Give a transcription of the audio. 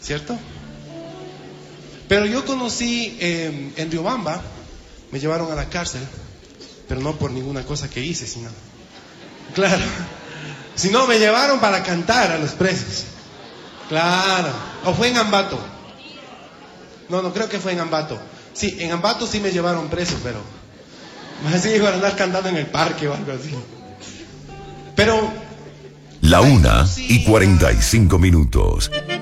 ¿cierto? Pero yo conocí en Riobamba, me llevaron a la cárcel, pero no por ninguna cosa que hice, sino, claro, sino me llevaron para cantar a los presos. Claro, o fue en Ambato. No, creo que fue en Ambato. Sí, en Ambato sí me llevaron preso, pero así para andar cantando en el parque o algo así. Pero La 1:45.